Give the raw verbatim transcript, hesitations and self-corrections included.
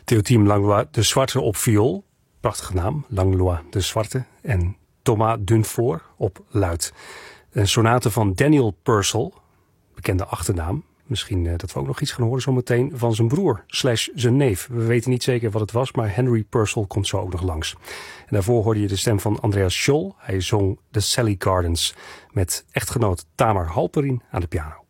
Théotime Langlois de Zwarte op viool, prachtige naam, Langlois de Zwarte. En Thomas Dunfort op luid. Een sonate van Daniel Purcell, bekende achternaam. Misschien uh, dat we ook nog iets gaan horen zometeen van zijn broer slash zijn neef. We weten niet zeker wat het was, maar Henry Purcell komt zo ook nog langs. En daarvoor hoorde je de stem van Andreas Scholl. Hij zong The Sally Gardens met echtgenoot Tamar Halperin aan de piano.